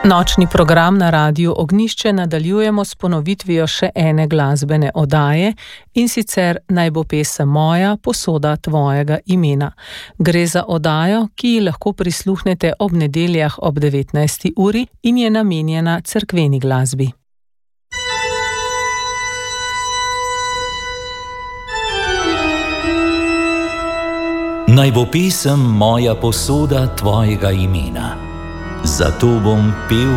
Nočni program na Radiu Ognjišče nadaljujemo s ponovitvijo še ene glasbene oddaje, in sicer Naj bo pesem moja, posoda tvojega imena. Gre za oddajo, ki ji lahko prisluhnete ob nedeljah ob 19. uri in je namenjena cerkveni glasbi. Naj bo pesem moja, posoda tvojega imena. Zato bom pel